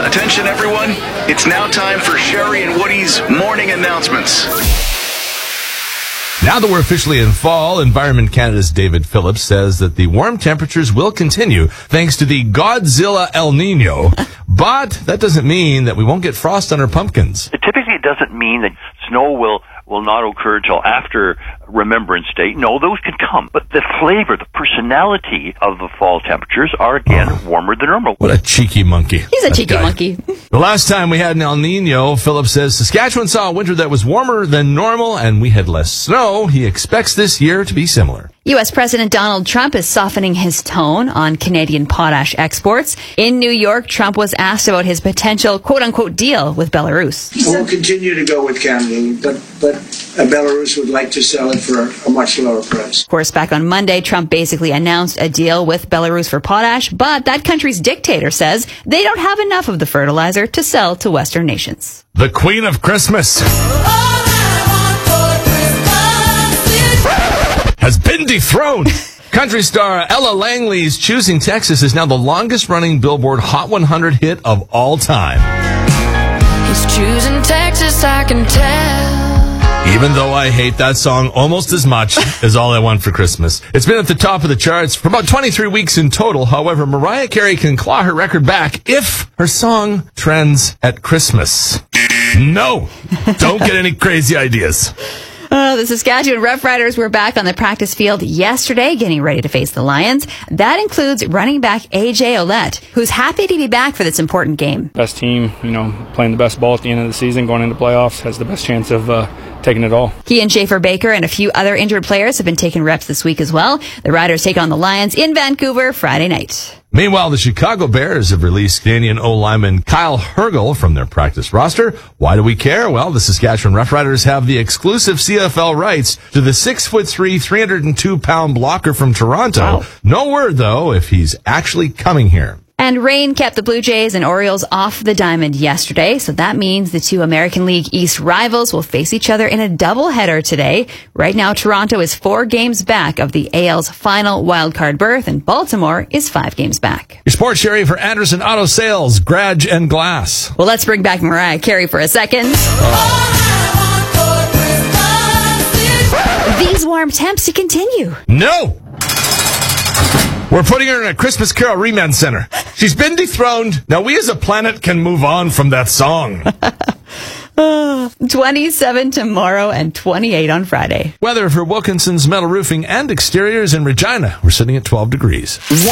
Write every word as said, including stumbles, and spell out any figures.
Attention everyone, it's now time for Sherry and Woody's morning announcements. Now that we're officially in fall, Environment Canada's David Phillips says that the warm temperatures will continue thanks to the Godzilla El Nino. But that doesn't mean that we won't get frost on our pumpkins. It typically doesn't mean that snow will, will not occur until after Remembrance Day. No, those can come. But the flavor, the personality of the fall temperatures are, again, oh, warmer than normal. What a cheeky monkey. He's a cheeky guy. monkey. The last time we had an El Nino, Phillips says Saskatchewan saw a winter that was warmer than normal and we had less snow. He expects this year to be similar. U S President Donald Trump is softening his tone on Canadian potash exports. In New York, Trump was asked about his potential quote-unquote deal with Belarus. We'll continue to go with Canada, but, but Belarus would like to sell it for a much lower price. Of course, back on Monday, Trump basically announced a deal with Belarus for potash, but that country's dictator says they don't have enough of the fertilizer to sell to Western nations. The Queen of Christmas has been dethroned. Country star Ella Langley's Choosing Texas is now the longest-running Billboard Hot one hundred hit of all time. He's choosing Texas, I can tell. Even though I hate that song almost as much as All I Want for Christmas. It's been at the top of the charts for about twenty-three weeks in total. However, Mariah Carey can claw her record back if her song trends at Christmas. No, don't get any crazy ideas. Uh, the Saskatchewan Roughriders were back on the practice field yesterday, getting ready to face the Lions. That includes running back A J Ouellette, who's happy to be back for this important game. Best team, you know, playing the best ball at the end of the season, going into playoffs, has the best chance of uh, taking it all. He and Schaefer Baker and a few other injured players have been taking reps this week as well. The Riders take on the Lions in Vancouver Friday night. Meanwhile, the Chicago Bears have released Canadian O-lineman Kyle Hergel from their practice roster. Why do we care? Well, the Saskatchewan Roughriders have the exclusive C F L rights to the six foot three, three hundred two pound blocker from Toronto. Wow. No word, though, if he's actually coming here. And rain kept the Blue Jays and Orioles off the diamond yesterday, so that means the two American League East rivals will face each other in a doubleheader today. Right now, Toronto is four games back of the A L's final wildcard berth, and Baltimore is five games back. Your sports Sherry for Anderson Auto Sales, Garage and Glass. Well, let's bring back Mariah Carey for a second. Oh. These warm temps to continue. No! We're putting her in a Christmas Carol Remand Center. She's been dethroned. Now we as a planet can move on from that song. uh, twenty-seven tomorrow and twenty-eight on Friday. Weather for Wilkinson's Metal Roofing and Exteriors in Regina. We're sitting at twelve degrees.